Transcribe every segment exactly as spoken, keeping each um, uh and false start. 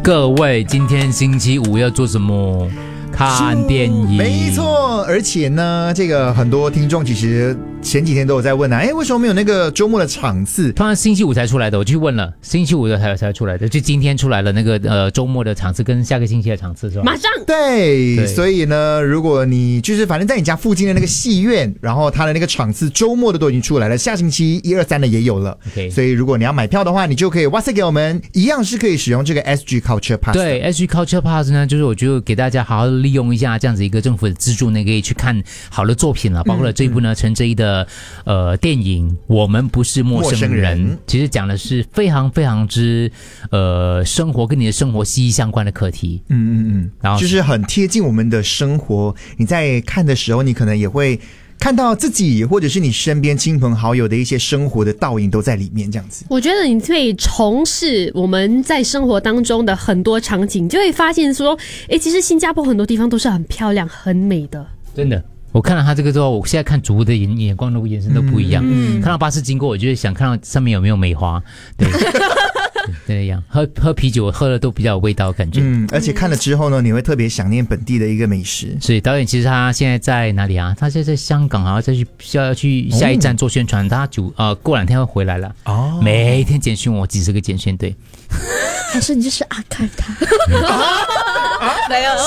各位，今天星期五要做什么？看电影。 没错，而且呢，这个很多听众其实前几天都有在问啊，哎，为什么没有那个周末的场次？ 通常星期五才出来的，我去问了，星期五的才才出来的，就今天出来了那个呃周末的场次跟下个星期的场次是吧？ 马上。 对， 对所以呢，如果你就是反正在你家附近的那个戏院，然后它的那个场次周末的都已经出来了，下星期一二三的也有了。 OK， 所以如果你要买票的话，你就可以 WhatsApp 给我们，一样是可以使用这个 S G Culture Pass。 对 ，S G Culture Pass 呢，就是我觉得给大家好好利用一下这样子一个政府的资助呢，可以去看好的作品了，包括了这一部呢陈哲艺的呃电影《我们不是陌生人》， 陌生人其实讲的是非常非常之呃生活跟你的生活息息相关的课题。 嗯嗯嗯， 然后就是很贴近我们的生活。你在看的时候，你可能也会看到自己或者是你身边亲朋好友的一些生活的倒影都在里面，这样子。 我觉得你可以重视我们在生活当中的很多场景，就会发现说，哎，其实新加坡很多地方都是很漂亮、很美的。 真的，我看了他这个之后，我现在看主的眼眼光都眼神都不一样。嗯，看到巴士经过，我就想看到上面有没有梅花。对。这样喝喝啤酒喝了都比较有味道感觉。 嗯，而且看了之后呢，你会特别想念本地的一个美食。 所以导演其实他现在在哪里啊？他现在在香港啊，再去需要去下一站做宣传。哦、他九呃过两天会回来了。哦，每天简讯我几十个简讯，对。 还是你就是阿卡卡？ 没有。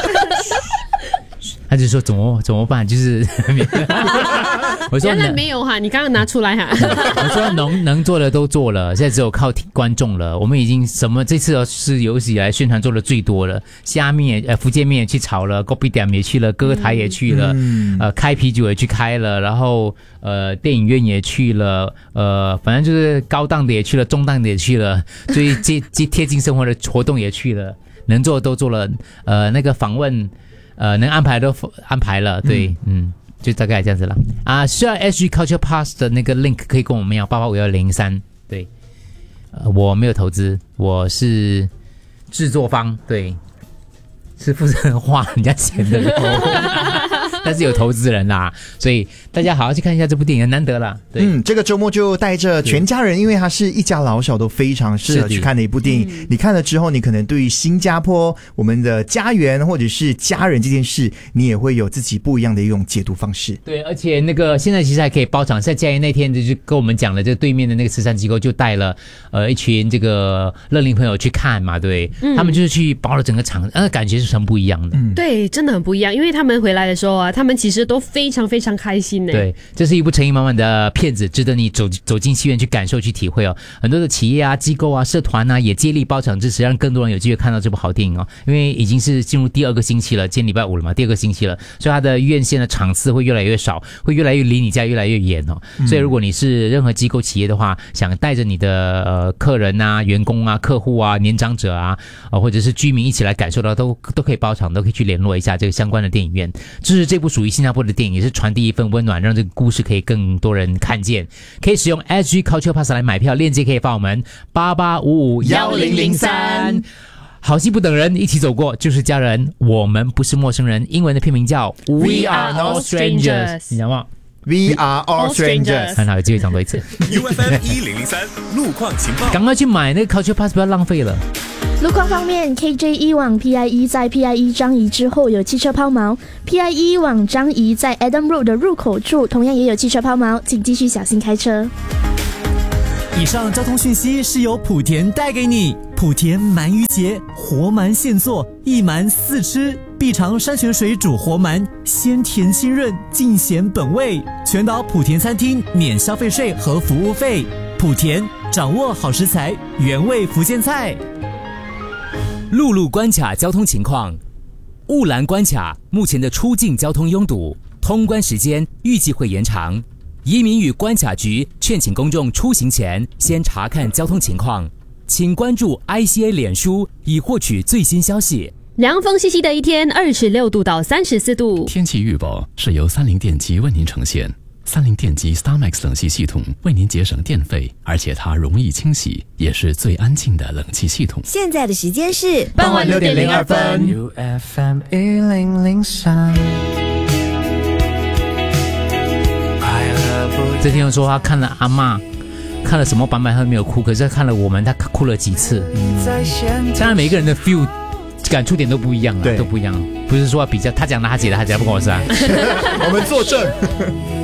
他就说怎么怎么办？就是我说原来没有哈，你刚刚拿出来哈。 我说能能做的都做了，现在只有靠观众了。我们已经什么这次是有史以来宣传做的最多了，虾面呃福建面也去炒了，高比点也去了，歌台也去了，嗯、呃开啤酒也去开了，然后呃电影院也去了，呃反正就是高档的也去了，中档的也去了，所以接接贴近生活的活动也去了，能做的都做了，呃那个访问。呃，能安排都安排了，对，嗯，嗯就大概这样子了啊。需要 S G Culture Pass 的那个 link 可以跟我们要八八五幺零三，对，呃，我没有投资，我是制作方，对，是负责花人家钱的人，但是有投资人啦，所以大家好好去看一下这部电影，难得啦。对， 嗯，这个周末就带着全家人，因为它是一家老小都非常适合去看的一部电影。嗯、你看了之后，你可能对于新加坡我们的家园或者是家人这件事，你也会有自己不一样的一种解读方式。 对，而且那个现在其实还可以包场，在家人那天就跟我们讲了，这对面的那个慈善机构就带了呃一群这个乐龄朋友去看嘛，对，嗯、他们就是去包了整个场，呃，感觉是很不一样的。嗯、 对，真的很不一样，因为他们回来的时候啊。他们其实都非常非常开心呢。 对，这是一部诚意满满的片子，值得你走走进戏院去感受、去体会哦。很多的企业啊、机构啊、社团啊，也接力包场支持，让更多人有机会看到这部好电影哦。因为已经是进入第二个星期了，今天礼拜五了嘛，第二个星期了，所以它的院线的场次会越来越少，会越来越离你家越来越远哦。嗯、所以如果你是任何机构、企业的话，想带着你的呃客人啊、员工啊、客户啊、年长者啊，呃、或者是居民一起来感受到，都都可以包场，都可以去联络一下这个相关的电影院。这是这部属于新加坡的电影，也是传递一份温暖，让这个故事可以更多人看见。可以使用 S G Culture Pass 来买票，链接可以发我们八八五五一零零三。好戏不等人，一起走过就是家人。我们不是陌生人，英文的片名叫 We Are No Strangers。你讲吗 ？We are all strangers。 很好，有机会讲多一次。 U F M 一零零三路况情报。 赶快去买那个 Culture Pass， 不要浪费了。 路况方面 ，K J 一往 P I E 在 P I E 张仪之后有汽车抛锚 ，P I E 往张仪在 Adam Road 的入口处同样也有汽车抛锚，请继续小心开车。 以上交通讯息是由莆田带给你。莆田鳗鱼节，活鳗现做，一鳗四吃，必尝山泉水煮活鳗，鲜甜清润，尽显本味。全岛莆田餐厅免消费税和服务费。莆田掌握好食材，原味福建菜。 陆路关卡交通情况：雾兰关卡目前的出境交通拥堵，通关时间预计会延长。移民与关卡局劝请公众出行前先查看交通情况，请关注 I C A 脸书以获取最新消息。 凉风习习的一天，二十六度到三十四度。 天气预报是由三菱电机为您呈现。三菱电机 StarMax 冷气系统为您节省电费，而且它容易清洗，也是最安静的冷气系统。 现在的时间是傍晚六点零二分。 U F M 一零零三。 这天说他看了阿嬷看了什么版本他都没有哭，可是他看了我们，他哭了几次。当然每一个人的 feel 感触点都不一样啊，都不一样，不是说比较他讲的他姐的他讲不关我事啊。 我们作证。